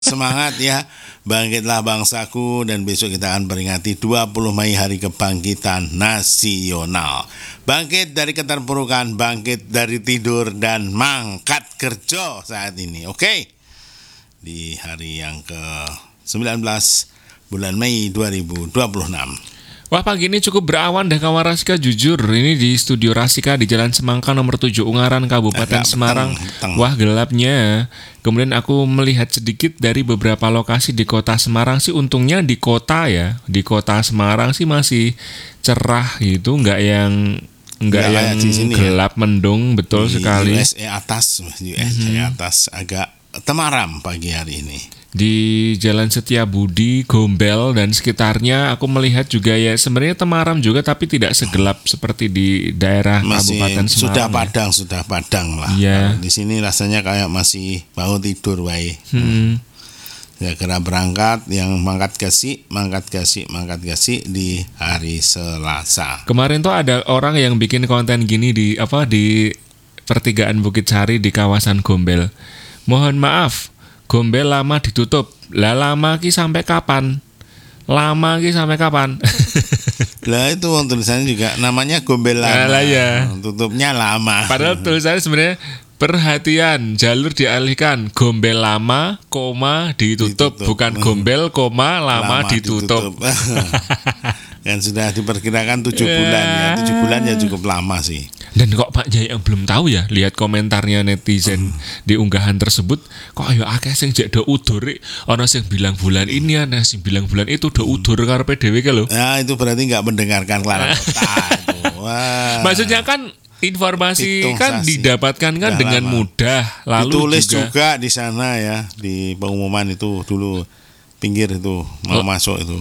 Semangat ya, bangkitlah bangsaku, dan besok kita akan peringati 20 Mei Hari Kebangkitan Nasional. Bangkit dari keterpurukan, bangkit dari tidur, dan mangkat kerja saat ini. Oke? Di hari yang ke-19 bulan Mei 2026. Wah, pagi ini cukup berawan dah kawan Rasika, jujur. Ini di studio Rasika di Jalan Semangka nomor 7 Ungaran, Kabupaten Semarang. Wah, gelapnya. Kemudian aku melihat sedikit dari beberapa lokasi di kota Semarang sih. Untungnya di kota ya, di kota Semarang sih masih cerah gitu, nggak yang gelap mendung, betul di sekali. USA atas agak temaram pagi hari ini. Di Jalan Setiabudi, Gombel dan sekitarnya aku melihat juga ya sebenarnya temaram juga, tapi tidak segelap seperti di daerah Kabupaten Semarang. Sudah padang lah. Ya. Di sini rasanya kayak masih mau tidur wae. Ya, kira berangkat yang mangkat gasi di hari Selasa. Kemarin tuh ada orang yang bikin konten gini di pertigaan Bukit Sari di kawasan Gombel. Mohon maaf, Gombel lama ditutup. Lah lama ki sampai kapan? Lah itu tulisannya juga namanya Gombel lama. Ya. Tutupnya lama. Padahal tulisannya sebenarnya perhatian, jalur dialihkan. Gombel lama, ditutup. Bukan gombel, lama ditutup. Dan sudah diperkirakan 7 bulan ya. 7 bulan ya cukup lama sih. Dan kok Pak Jaya yang belum tahu ya, lihat komentarnya netizen di unggahan tersebut, kok ayo akeh sing jek do udur, ana sing bilang bulan ini, ana sing bilang bulan itu do udur karepe dhewe ke lho. Nah, itu berarti enggak mendengarkan Clara Kota itu. Wah. Maksudnya kan informasi kan didapatkan kan dengan mudah, lalu ditulis juga di sana ya, di pengumuman itu dulu pinggir itu mau masuk itu.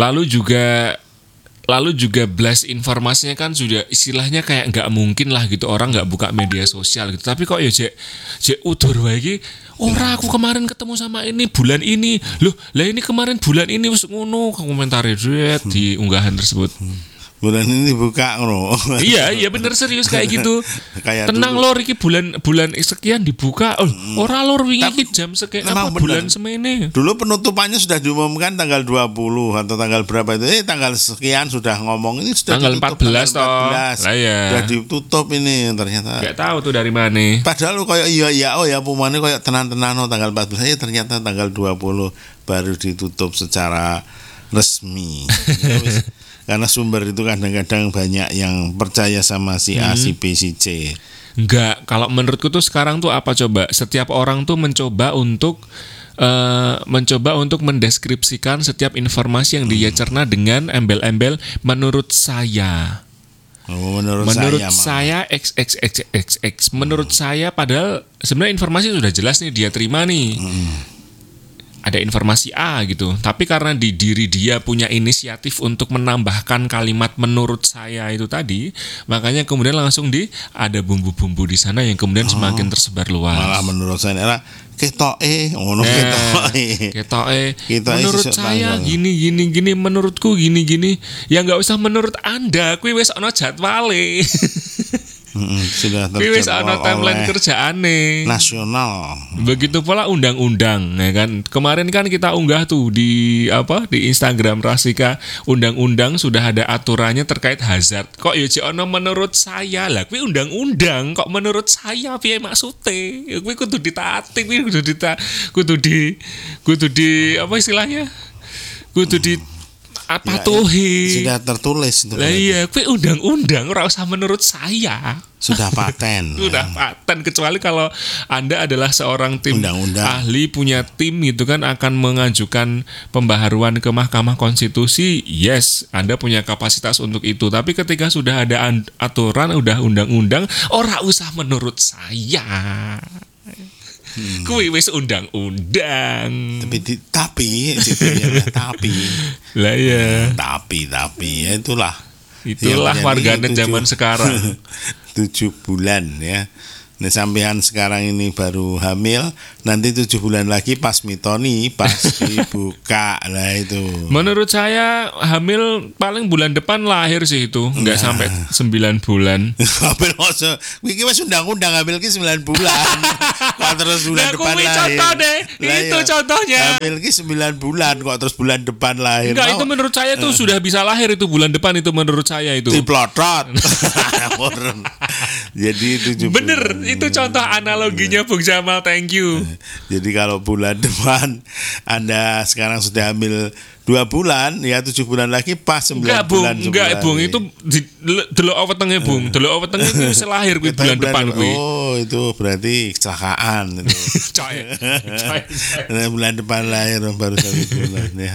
Lalu juga blast informasinya kan sudah istilahnya kayak nggak mungkin lah gitu, orang nggak buka media sosial gitu. Tapi kok ya Jek udur wae iki, ora aku kemarin ketemu sama ini bulan ini. Loh, lah ini kemarin bulan ini wis ngono, komentari di unggahan tersebut. Bulan ini buka ngono. Iya bener, serius kayak gitu. Kayak tenang dulu. lor iki bulan sekian dibuka. Ora lor wingi iki jam sekian apa bulan semene. Dulu penutupannya sudah diumumkan tanggal 20 atau tanggal berapa itu. Tanggal sekian sudah ngomong ini sudah tanggal ditutup, 14 toh. Lah ya. Sudah ditutup ini ternyata. Enggak tahu tuh dari mana. Padahal lu kayak pemane kayak tenan-tenan tanggal 14 ternyata tanggal 20 baru ditutup secara resmi. Karena sumber itu kadang-kadang banyak yang percaya sama si A, si B, si C. Enggak, kalau menurutku tuh sekarang tuh apa coba? Setiap orang tuh mencoba untuk mendeskripsikan setiap informasi yang dia cerna dengan embel-embel menurut saya. Menurut saya XXXXX. Menurut saya, padahal sebenarnya informasi sudah jelas nih dia terima nih. Ada informasi A gitu, tapi karena di diri dia punya inisiatif untuk menambahkan kalimat menurut saya itu tadi, makanya kemudian langsung ada bumbu-bumbu di sana yang kemudian semakin tersebar luas. Malah menurut saya ketoke menurut saya gini, menurutku gini. Ya nggak usah menurut Anda, kuwi wis ana jadwale. Sudah wis ana timeline kerjaane nasional. Begitu pula undang-undang ya kan. Kemarin kan kita unggah tuh di Instagram Rasika, undang-undang sudah ada aturannya terkait hazard. Kok ya cek ono menurut saya lah, kuwi undang-undang kok menurut saya piye maksude? Kuwi kudu ditaati, kudu di apa istilahnya? Kudu di apa tuh sudah tertulis itu. Lah iya, kuwi undang-undang ora usah menurut saya. Sudah paten. Sudah paten, kecuali kalau Anda adalah seorang tim undang-undang ahli, punya tim gitu kan, akan mengajukan pembaharuan ke Mahkamah Konstitusi. Yes, Anda punya kapasitas untuk itu. Tapi ketika sudah ada aturan, udah lah ora usah menurut saya. Kuwi wis undang-undang. Tapi lah ya. Tapi ya itulah warganet zaman sekarang. 7 bulan ya. Nih sampean sekarang ini baru hamil, nanti 7 bulan lagi pas mitoni, pas dibuka lah itu. Menurut saya hamil paling bulan depan lahir sih itu, nggak sampai 9 bulan. Hamil kok iki wis undang-undang hamil ki 9 bulan. Kok terus bulan Nah, depan kuwi lahir. contoh deh, Lah itu iya, contohnya. Hamil ki 9 bulan kok terus bulan depan lahir. Enggak, itu menurut saya tuh sudah bisa lahir itu bulan depan itu menurut saya itu. diplotot. Jadi 7 Bener, bulan. itu contoh analoginya Bung Jamal, thank you. Jadi kalau bulan depan Anda sekarang sudah hamil 2 bulan, ya 7 bulan lagi pas 9 Enggak Bung, bulan. enggak Bung, itu delok wetenge Bung, delok wetenge itu bisa lahir kuwi Kita bulan depan kuwi. Oh, itu berarti kecelakaan itu. Coy. Nah, bulan depan lahir baru 1 bulan ya.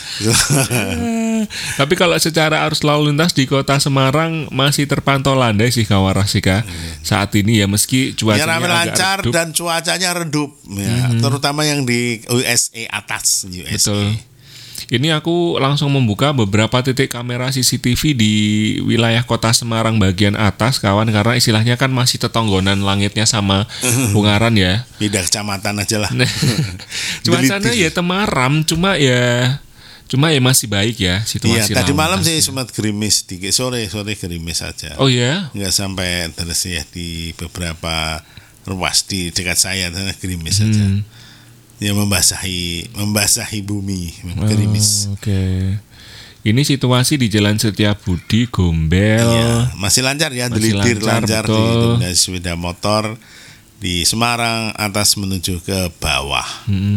Tapi kalau secara arus lalu lintas di kota Semarang masih terpantau landai sih kawan Rasika. Saat ini ya meski Ya cuacanya ramai agak lancar redup. dan cuacanya redup ya, terutama yang di USA atas USA. Betul. Ini aku langsung membuka beberapa titik kamera CCTV di wilayah kota Semarang bagian atas kawan, karena istilahnya kan masih tetonggonan langitnya sama Ungaran ya. Beda kecamatan aja lah. Cuacanya ya temaram, cuma ya masih baik ya Iya, situasi tadi lalu malam lintas. sih sempat gerimis dikit, sore gerimis saja. Oh ya. Nggak sampai terus ya di beberapa ruas di dekat saya gerimis saja. Ya membasahi bumi, gerimis. Oke. Ini situasi di Jalan Setiabudi, Gombel. Iya, masih lancar ya, Masih delitir lancar di betul. sepeda motor di Semarang atas menuju ke bawah.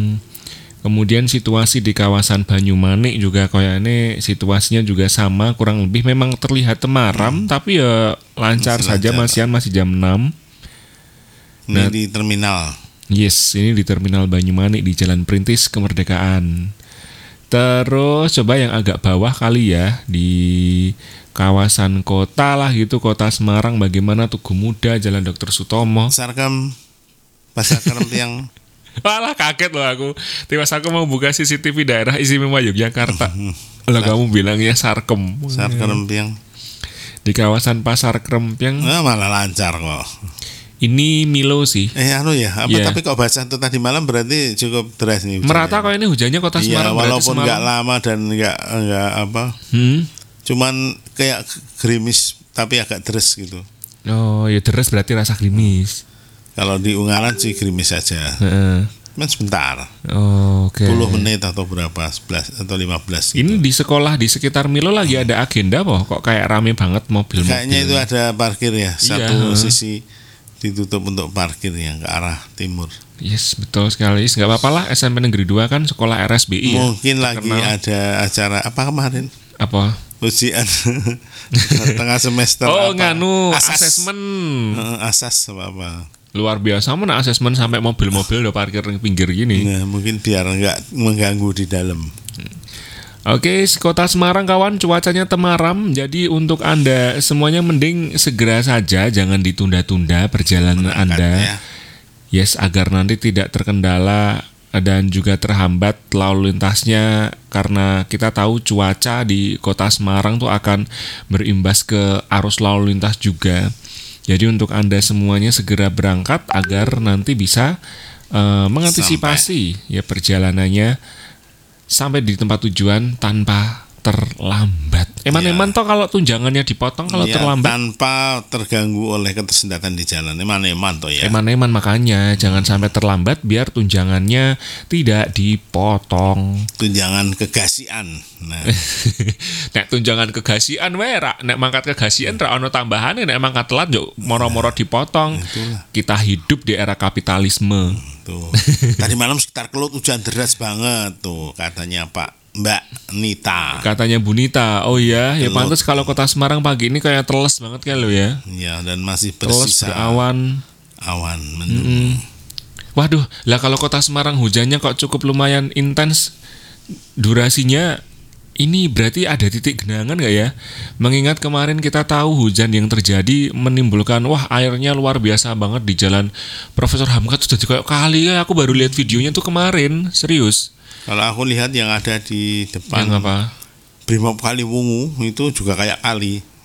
Kemudian situasi di kawasan Banyumanik juga kayaknya situasinya juga sama, kurang lebih memang terlihat temaram, tapi ya lancar Masih saja, lancar. masih jam 6. Ini di terminal. Yes, ini di Terminal Banyumanik di Jalan Perintis Kemerdekaan. Terus coba yang agak bawah kali ya, di kawasan kota lah gitu, kota Semarang bagaimana Tugu Muda, Jalan Dr. Sutomo. Sarkem, Pasar Kerempiang. Walah kaget loh aku. Tiba aku mau buka CCTV daerah istimewa Yogyakarta. Lah kamu bilangnya Sarkem. Pasar Kerempiang. Di kawasan Pasar Krempiang. Malah lancar kok. Ini Milo sih. Anu ya, apa Iya. tapi kok basah tuh tadi malam berarti cukup deras nih hujannya. Merata kok ini hujannya kota Iya, Semarang berarti walaupun semalam. nggak lama dan nggak apa, cuman kayak gerimis tapi agak deres gitu. Oh ya deres berarti rasa gerimis. Kalau di Ungaran sih gerimis saja. Heeh. Cuman sebentar. Oh, oke. 10 menit atau berapa, 11 atau 15 gitu. Ini di sekolah di sekitar Milo lagi ada agenda kok kayak rame banget mobil-mobil. Kayaknya itu ada parkir ya, satu Iya. sisi ditutup untuk parkir yang ke arah timur. Yes, betul sekali. Nggak apa-apa lah, SMP Negeri 2 kan sekolah RSBI ya. Mungkin lagi Terkenal. ada acara apa kemarin? Apa? Ujian tengah semester. Oh, apa? nganu Asas. asesmen. Asas apa? Luar biasa mana asesmen sampai mobil-mobil udah parkir di pinggir gini. Nah, mungkin biar nggak mengganggu di dalam. Oke, kota Semarang kawan, cuacanya temaram. Jadi untuk Anda semuanya mending segera saja, jangan ditunda-tunda perjalanan Anda. Berangkatnya. Yes, agar nanti tidak terkendala dan juga terhambat lalu lintasnya, karena kita tahu cuaca di kota Semarang tuh akan berimbas ke arus lalu lintas juga. Jadi untuk Anda semuanya segera berangkat agar nanti bisa mengantisipasi ya perjalanannya sampai di tempat tujuan tanpa terlambat. Eman-eman toh kalau tunjangannya dipotong kalau Ya, terlambat. tanpa terganggu oleh ketersendatan di jalan. Eman-eman toh ya. Eman-eman makanya jangan sampai terlambat biar tunjangannya tidak dipotong. Tunjangan kegasian. Nah, Nek tunjangan kegasian wae ra, nek mangkat kegasian ra ono tambahane, nek mangkat telat yo moro-moro dipotong. itulah. Kita hidup di era kapitalisme. Tuh. Tadi malam sekitar Kelut hujan deras banget tuh katanya Mbak Nita. Katanya Bu Nita. Oh iya, ya Telut. pantas kalau kota Semarang pagi ini kayak teles banget kan lo ya. Ya, dan masih Teles bersisa berawan. awan mendung. Waduh, lah kalau kota Semarang hujannya kok cukup lumayan intens durasinya, ini berarti ada titik genangan nggak ya? Mengingat kemarin kita tahu hujan yang terjadi menimbulkan airnya luar biasa banget di jalan Profesor Hamka tuh jadi kayak kali ya. Aku baru lihat videonya tuh kemarin, serius. Kalau aku lihat yang ada di depan Yang apa? Brimob Kaliwungu itu juga kayak kali.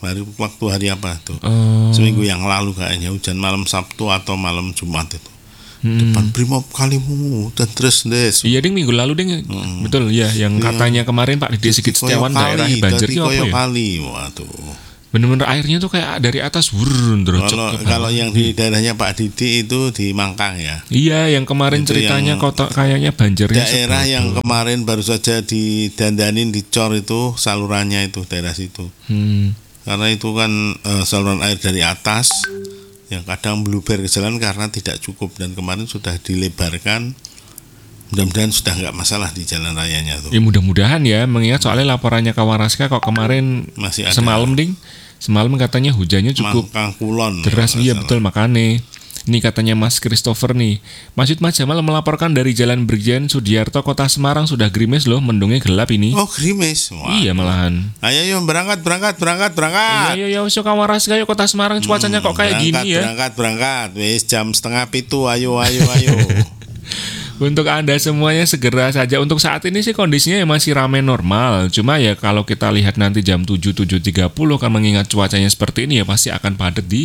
Hari apa tuh? Oh. Seminggu yang lalu kayaknya hujan malam Sabtu atau malam Jumat itu. Depan Brimob kalimu dan terus des. Iya ding, minggu lalu ding. Betul ya, yang katanya kemarin Pak Didi Sigit Setiawan daerah banjir ki apa ya? Kali, waduh. Bener-bener airnya tuh kayak dari atas wurun terus. Kalau yang di daerahnya Pak Didi itu di Mangkang ya. Iya, yang kemarin itu ceritanya kota kayaknya banjirnya. Daerah yang kemarin baru saja didandanin dicor itu salurannya itu daerah situ. Karena itu kan saluran air dari atas yang kadang meluber ke jalan karena tidak cukup, dan kemarin sudah dilebarkan. Mudah-mudahan sudah nggak masalah di jalan rayanya tuh. Ya mudah-mudahan ya, mengingat soalnya laporannya Kawan Raska kok kemarin masih ada. Semalam ding. Semalam katanya hujannya cukup Mangkang Kulon. deras. Iya betul, makanya. Ini katanya Mas Christopher nih. Mas Jamal melaporkan dari Jalan Brigjen Sudiarto, Kota Semarang sudah gerimis loh, mendungnya gelap ini. Oh, gerimis. Wah. Iya malahan. Ayo berangkat. Iya, so Kawan Raska yuk Kota Semarang, cuacanya kok kayak gini ya. Berangkat. Wis jam 6:30, ayo. Untuk Anda semuanya segera saja. Untuk saat ini sih kondisinya ya masih ramai normal. Cuma ya kalau kita lihat nanti jam 7:30 kan, mengingat cuacanya seperti ini ya pasti akan padat di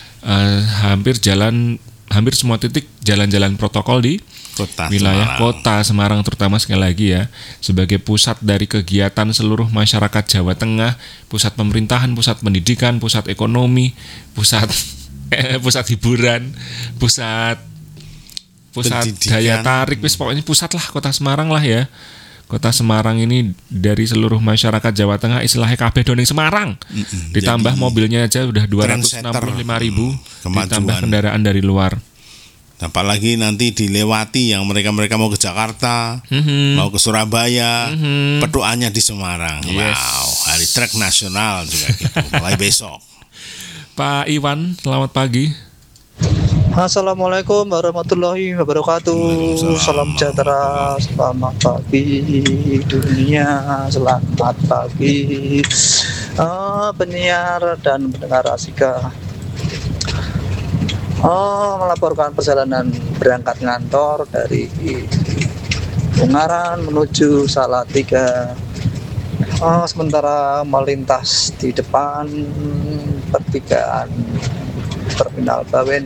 hampir semua titik jalan-jalan protokol di wilayah Kota Semarang, terutama sekali lagi ya sebagai pusat dari kegiatan seluruh masyarakat Jawa Tengah, pusat pemerintahan, pusat pendidikan, pusat ekonomi, pusat hiburan, pusat daya tarik, pokoknya pusat lah Kota Semarang lah ya. Kota Semarang ini dari seluruh masyarakat Jawa Tengah istilahnya kabeh doning Semarang. Ditambah jadi, mobilnya aja udah 265.000, ditambah kendaraan dari luar. Apalagi nanti dilewati yang mereka mau ke Jakarta, mau ke Surabaya, pedoanya di Semarang. Yes. Wow, hari truk nasional juga gitu, mulai besok. Pak Iwan, selamat pagi. Assalamualaikum warahmatullahi wabarakatuh. Salam sejahtera, selamat pagi dunia, selamat pagi penyiar dan pendengar Rasika. Melaporkan perjalanan berangkat ngantor dari Ungaran menuju Salatiga. Sementara melintas di depan pertigaan Terminal Bawen,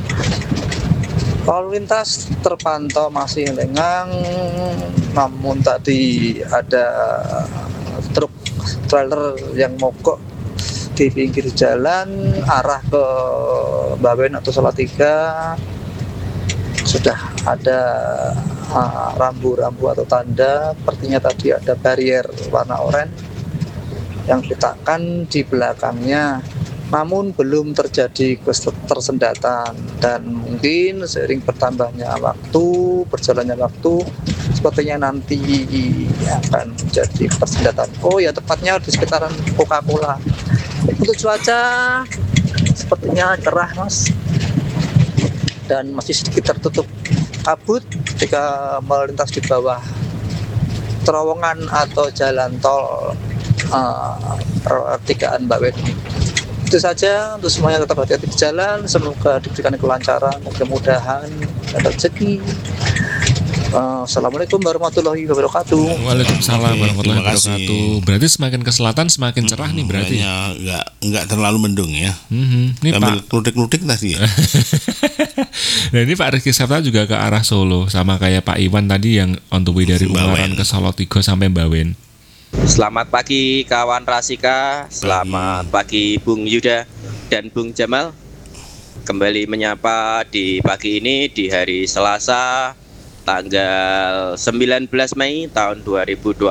lalu lintas terpantau masih lengang, namun tadi ada truk trailer yang mogok di pinggir jalan arah ke Bawen atau Salatiga. Sudah ada rambu-rambu atau tanda, sepertinya tadi ada barrier warna oranye yang diletakkan di belakangnya. Namun belum terjadi ketersendatan, dan mungkin seiring bertambahnya berjalannya waktu, sepertinya nanti akan menjadi persendatan. Oh ya, tepatnya di sekitaran Coca-Cola. Untuk cuaca sepertinya cerah Mas, dan masih sedikit tertutup kabut ketika melintas di bawah terowongan atau jalan tol pertigaan Bawen. Itu saja, untuk semuanya tetap hati-hati di jalan, semoga diberikan kelancaran, kemudahan dan rezeki. Assalamualaikum warahmatullahi wabarakatuh. Waalaikumsalam warahmatullahi wabarakatuh. Berarti semakin ke selatan semakin cerah nih berarti. Enggak terlalu mendung ya. Ini Pak kludik-kludik tadi ya. Nah ini Pak Rizky Sabta juga ke arah Solo, sama kayak Pak Iwan tadi yang on the way dari Ungaran ke Salatiga sampai Bawen. Selamat pagi kawan Rasika, selamat pagi Bung Yuda dan Bung Jamal. Kembali menyapa di pagi ini di hari Selasa tanggal 19 Mei tahun 2026.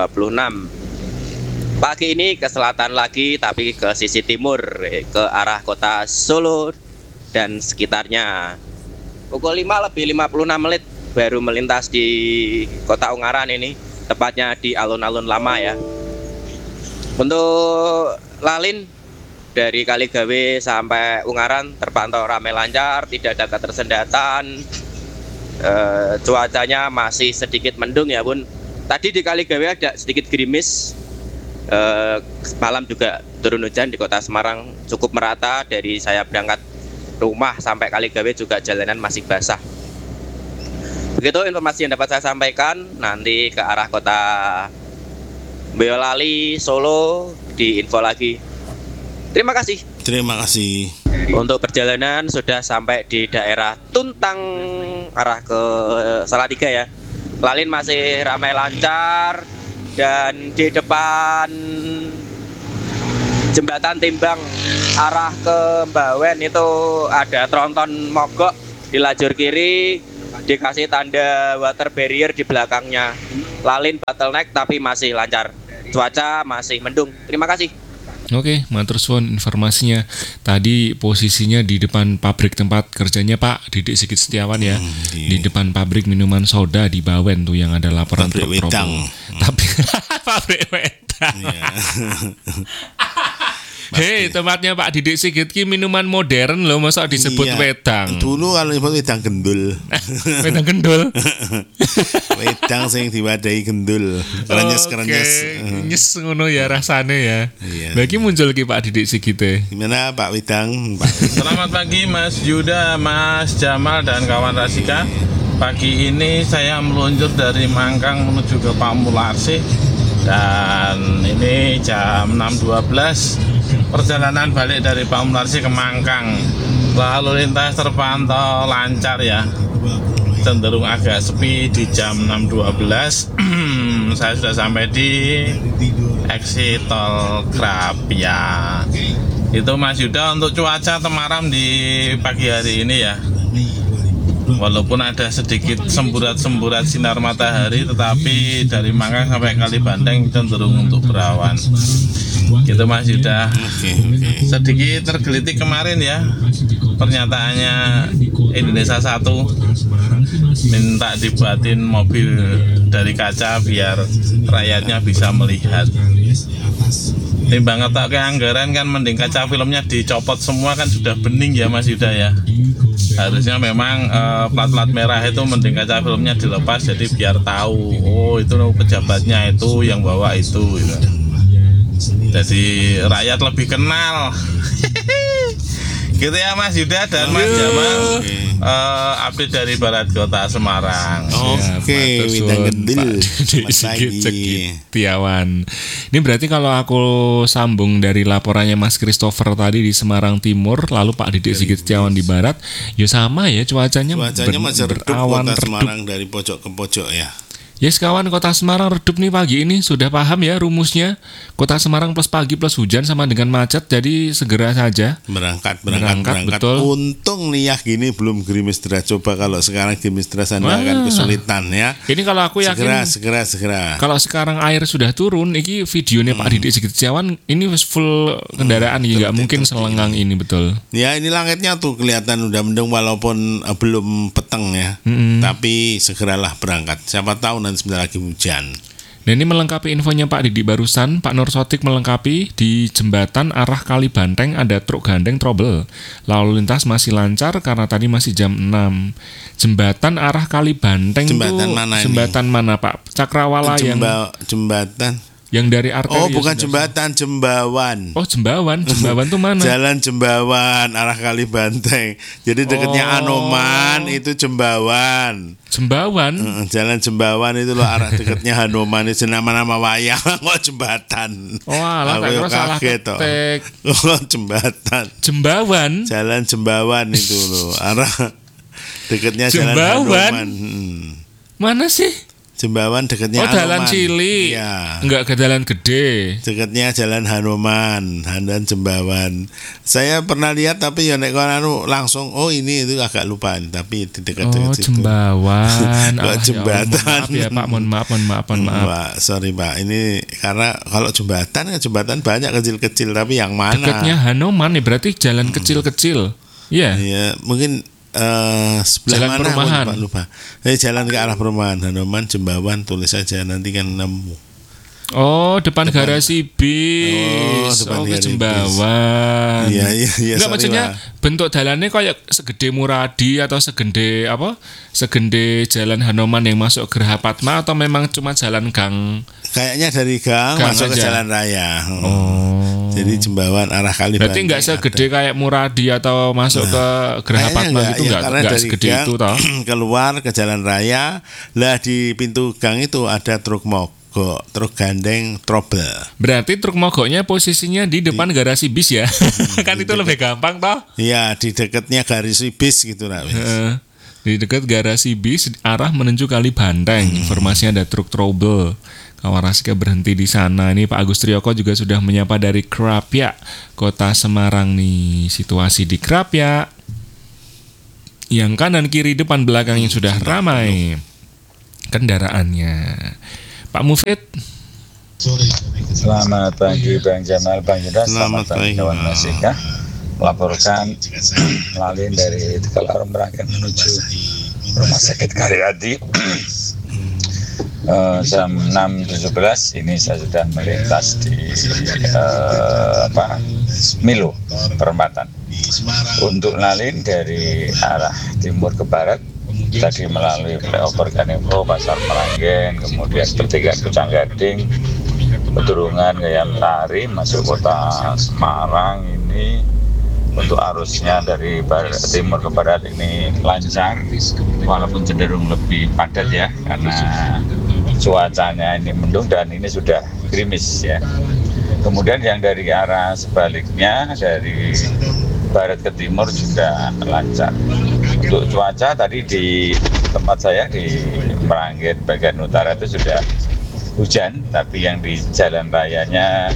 Pagi ini ke selatan lagi, tapi ke sisi timur, ke arah kota Solo dan sekitarnya. Pukul 5:56 baru melintas di kota Ungaran ini, tepatnya di alun-alun lama ya. Untuk lalin dari Kaligawe sampai Ungaran terpantau ramai lancar, tidak ada ketersendatan. Cuacanya masih sedikit mendung ya Bun. Tadi di Kaligawe ada sedikit gerimis. Malam juga turun hujan di kota Semarang cukup merata. Dari saya berangkat rumah sampai Kaligawe juga jalanan masih basah. Begitu informasi yang dapat saya sampaikan. Nanti ke arah kota Boyolali, Solo, di info lagi. Terima kasih. Terima kasih. Untuk perjalanan sudah sampai di daerah Tuntang arah ke Salatiga ya. Lalin masih ramai lancar dan di depan jembatan Timbang arah ke Bawen itu ada tronton mogok di lajur kiri, dikasih tanda water barrier di belakangnya. Lalin bottleneck tapi masih lancar. Cuaca masih mendung. Terima kasih. Oke, matur suwun informasinya. Tadi posisinya di depan pabrik tempat kerjanya Pak Didik Sigit Setiawan ya. Di depan pabrik minuman soda di Bawen tuh yang ada laporan Pabrik truk wedang. Tapi pabrik wedang. Iya. Hei, tempatnya Pak Didik Sigit ki minuman modern loh, masa disebut Iya. wedang. Dulu kalau disebut wedang gendul. Wedang gendul. Wedang sing diwadahi gendul. Krenyes-krenyes. Nyes ngono ya rasane ya. Iya. Lagi muncul ki Pak Didik Sigit. Gimana Pak Wedang? Pak? Selamat pagi Mas Yuda, Mas Jamal dan kawan Rasika. Pagi ini saya meluncur dari Mangkang menuju ke Pamularsi dan ini jam 6.12. Perjalanan balik dari Pamularsi ke Mangkang. Lalu lintas terpantau lancar ya. Cenderung agak sepi di jam 6.12. Saya sudah sampai di exit tol Krapia. Itu Mas Yuda untuk cuaca Temaram di pagi hari ini ya. Walaupun ada sedikit semburat-semburat sinar matahari, tetapi dari Mangkang sampai Kalibanteng cenderung untuk berawan. Gitu Mas Yuda. Oke. Sedikit tergelitik kemarin ya pernyataannya Indonesia 1 minta dibuatin mobil dari kaca biar rakyatnya bisa melihat. Timbang ngetokke anggaran kan mending kaca filmnya dicopot semua, kan sudah bening ya Mas Yuda ya. Harusnya memang plat-plat merah itu mending kaca filmnya dilepas, jadi biar tahu oh itu pejabatnya itu yang bawa itu gitu. Jadi rakyat lebih kenal. Gitu ya Mas Yuda dan Mas Jamal. Update dari Barat Kota Semarang. Oke, wedang gendul. Selamat pagi. Setiawan. Ini berarti kalau aku sambung dari laporannya Mas Christopher tadi di Semarang Timur, lalu Pak Didik Sigit Setiawan di Barat, ya sama ya cuacanya Masih redup berawan kota redup. Semarang dari pojok ke pojok ya. Yes kawan, Kota Semarang redup nih pagi ini. Sudah paham ya rumusnya? Kota Semarang plus pagi plus hujan sama dengan macet. Jadi segera saja Berangkat, betul. Untung nih ya gini belum gerimis deras. Coba kalau sekarang gerimis deras Anda akan kesulitan ya. Ini kalau aku yakin Segera. kalau sekarang air sudah turun, ini videonya Pak Didik Sigit Setiawan ini full kendaraan, ya nggak mungkin selengang ini betul. Ya ini langitnya tuh kelihatan udah mendung walaupun belum peteng ya. Tapi segeralah berangkat. Siapa tahu nanti sebentar lagi hujan. Nah ini melengkapi infonya Pak Didi barusan, Pak Nur Sotik melengkapi di jembatan arah Kalibanteng ada truk gandeng trouble. Lalu lintas masih lancar karena tadi masih jam 6. Jembatan arah Kalibanteng Jembatan tuh mana ini? jembatan mana Pak? Cakrawala Jembatan. yang dari arteri. Oh bukan jembatan, Jembawan. Oh Jembawan tuh mana? Jalan Jembawan arah Kalibanteng. Jadi dekatnya Anoman itu Jembawan. Jembawan. Jalan Jembawan itu loh arah dekatnya Hanoman itu nama-nama wayang kok jembatan. Oh alah, Aku tak salah kaget toh. ketik. Oh jembatan. Jembawan. Jalan Jembawan itu loh arah dekatnya Jalan Jembawan? Hanoman. Mana sih? Jembawan dekatnya Oh Hanoman. jalan Cili. Iya. Enggak ke jalan gede. Dekatnya Jalan Hanoman, Handan Jembawan. Saya pernah lihat tapi ya nek kono langsung oh ini itu agak lupa tapi di dekat-dekat Oh situ. Jembawan. Kok jembatan. Ya, mohon maaf ya Pak, mohon maaf. Pak, sorry Pak. Ini karena kalau jembatan banyak kecil-kecil tapi yang mana? Dekatnya Hanoman nih berarti jalan kecil-kecil. Iya. Iya, mungkin sebelah Jalan mana perumahan. aku lupa. Jalan ke arah perumahan Hanoman Jembawan tulis saja nanti kan nemu. Oh, depan garasi bis. Depan Ke garasi Jembawan. Iya, Enggak sorry, maksudnya Pak. bentuk jalannya kayak segede Muradi atau segede apa? Segede jalan Hanoman yang masuk Geraha Padma atau memang cuma jalan gang? Kayaknya dari gang masuk ke aja. jalan raya. Oh. Jadi Jembawan arah Kalibanteng. Berarti enggak segede kayak Muradi atau masuk ke Geraha Kayaknya Padma gitu ya, karena enggak dari segede gang itu toh. keluar ke jalan raya, lah di pintu gang itu ada truk mogok truk gandeng trouble. Berarti truk mogoknya posisinya di depan garasi bis ya. Kan itu lebih gampang toh? Iya, di dekatnya garasi bis gitu lah. Di dekat garasi bis arah menuju Kali Banteng. Informasinya ada truk trouble. Kawan Rasika berhenti di sana. Ini Pak Agus Trioko juga sudah menyapa dari Krapyak, Kota Semarang nih. Situasi di Krapyak, yang kanan kiri depan belakangnya sudah ramai kendaraannya. Pak Mufid. Selamat pagi Bang Jamal, Bang Yuda. Selamat pagi kawan Rasika. Melaporkan melalui dari Tegalar Meranggen menuju Rumah Sakit Karyadi. Jam 6.17 ini saya sudah melintas di Milo perempatan. Untuk lalin dari arah timur ke barat tadi melalui flyover Kanifo, Pasar Meranggen, kemudian pertigaan Pucang Gading, Peturungan, Gayam Sari masuk kota Semarang ini. Untuk arusnya dari timur ke barat ini lancar, walaupun cenderung lebih padat ya, karena cuacanya ini mendung dan ini sudah gerimis ya. Kemudian yang dari arah sebaliknya dari barat ke timur juga lancar. Untuk cuaca tadi di tempat saya di Meranggen bagian utara itu sudah hujan, tapi yang di jalan rayanya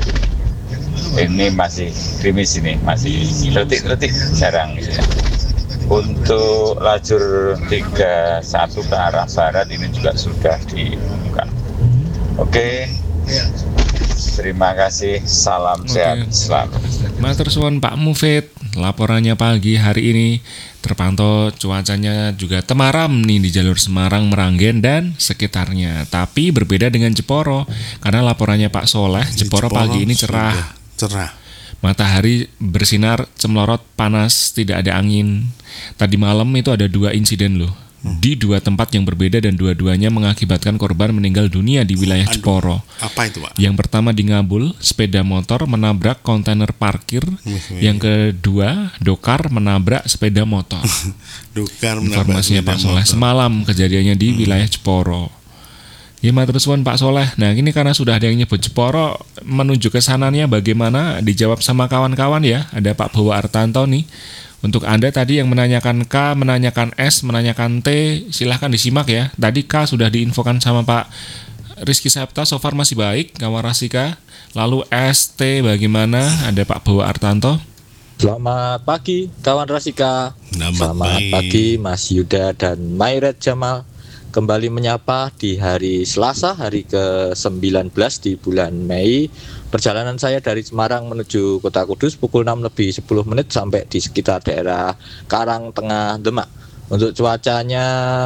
ini masih gerimis, ini masih letik-letik, jarang gitu ya. Untuk lajur 31 ke arah barat ini juga sudah dibuka. Oke, terima kasih, salam sehat selalu. Matur suwun Pak Mufid. Laporannya pagi hari ini terpantau cuacanya juga temaram nih di jalur Semarang, Meranggen dan sekitarnya. Tapi berbeda dengan Jeporo, karena laporannya Pak Soleh, Jeporo pagi ini cerah. Matahari bersinar cemlorot, panas, tidak ada angin. Tadi malam itu ada 2 insiden loh, di 2 tempat yang berbeda dan dua-duanya mengakibatkan korban meninggal dunia di wilayah Jeporo. Apa itu, Pak? Yang pertama di Ngabul, sepeda motor menabrak kontainer parkir. Yang kedua, dokar menabrak sepeda motor. Informasinya Pak Soleh, semalam kejadiannya di wilayah Jeporo. Ya matur suwun Pak Soleh. Nah ini karena sudah ada yang nyebut Jeporo, menuju ke sananya bagaimana dijawab sama kawan-kawan ya. Ada Pak Bowo Artanto nih. Untuk Anda tadi yang menanyakan K, menanyakan S, menanyakan T, silahkan disimak ya. Tadi K sudah diinfokan sama Pak Rizky Septa, so far masih baik, kawan Rasika. Lalu S, T bagaimana? Ada Pak Bowo Artanto. Selamat pagi kawan Rasika. Selamat pagi Mas Yuda dan Mairet Jamal. Kembali menyapa di hari Selasa, hari ke-19 di bulan Mei. Perjalanan saya dari Semarang menuju Kota Kudus pukul 6:10 sampai di sekitar daerah Karang Tengah, Demak. Untuk cuacanya,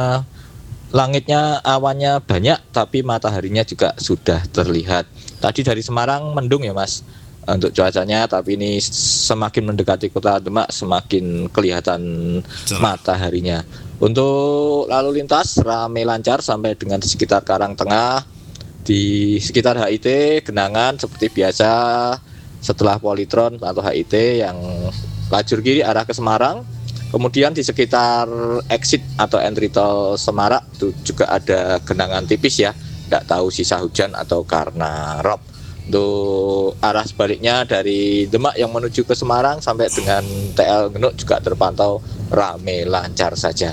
langitnya awannya banyak, tapi mataharinya juga sudah terlihat. Tadi dari Semarang mendung ya Mas untuk cuacanya, tapi ini semakin mendekati Kota Demak semakin kelihatan mataharinya. Untuk lalu lintas ramai lancar sampai dengan di sekitar Karang Tengah, di sekitar HIT Genangan seperti biasa setelah Polytron atau HIT yang lajur kiri arah ke Semarang. Kemudian di sekitar exit atau entry tol Semarak itu juga ada genangan tipis ya, tidak tahu sisa hujan atau karena rob. Untuk arah sebaliknya dari Demak yang menuju ke Semarang sampai dengan TL Genuk juga terpantau ramai lancar saja.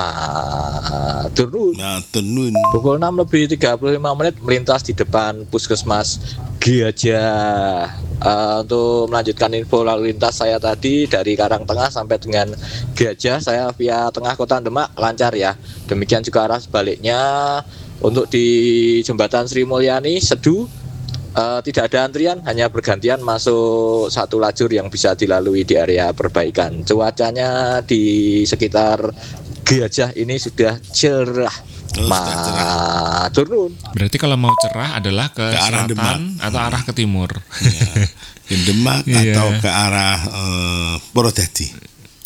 Turun pukul 6:35 melintas di depan Puskesmas Gajah. Untuk melanjutkan info lalu lintas saya tadi dari Karang Tengah sampai dengan Gajah, saya via tengah kota Demak lancar ya. Demikian juga arah sebaliknya untuk di Jembatan Sri Mulyani Sedu. Tidak ada antrian, hanya bergantian masuk satu lajur yang bisa dilalui di area perbaikan. Cuacanya di sekitar Gajah ini sudah cerah. Turun. Berarti kalau mau cerah adalah ke arah selatan Demak atau arah ke timur. Ya, ke Demak atau ke arah Purwodadi.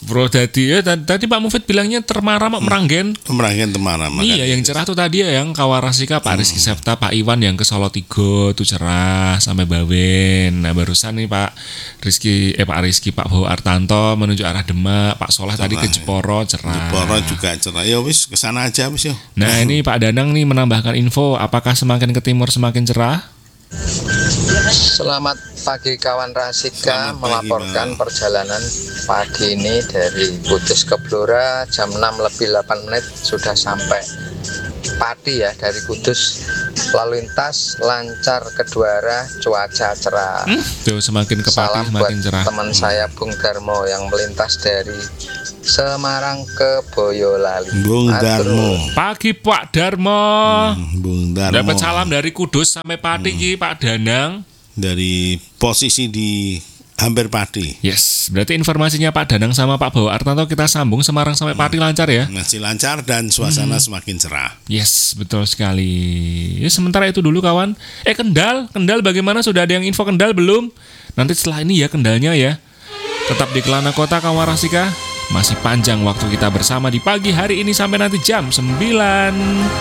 Purwodadi ya tadi Pak Mufid bilangnya Termara Meranggen. Meranggen Temara. Iya, yang cerah tuh tadi ya yang Kawarasika Pak Rizky Septa, Pak Iwan yang ke Solo Tigo tuh cerah sampai Bawen. Nah, barusan nih Pak Rizky Pak Bowo Artanto menuju arah Demak, Pak Soleh tadi ke Jeporo cerah. Jeporo juga cerah. Ya wis kesana aja wis yo. Nah, ini Pak Danang nih menambahkan info, apakah semakin ke timur semakin cerah? Selamat pagi kawan Rasika, Selamat pagi, melaporkan Bang. perjalanan pagi ini dari Kudus ke Blora jam 6:08 sudah sampai Pati ya, dari Kudus. Lalu lintas lancar kedua arah, cuaca cerah. Tuh semakin ke Pati Salam buat semakin cerah. teman saya Bung Darmo yang melintas dari Semarang ke Boyolali. Bung Matur. Darmo. Pagi Pak Darmo. Bung Darmo. Dapat salam dari Kudus sampai Pati Ki, Pak Danang. Dari posisi di hampir Pati. Yes, berarti informasinya Pak Danang sama Pak Bowo Artanto kita sambung Semarang sampai Pati lancar ya. Masih lancar dan suasana semakin cerah. Yes, betul sekali. Ya, sementara itu dulu kawan. Kendal bagaimana? Sudah ada yang info Kendal belum? Nanti setelah ini ya Kendalnya ya. Tetap di Kelana Kota Kawarasika. Masih panjang waktu kita bersama di pagi hari ini sampai nanti jam 9.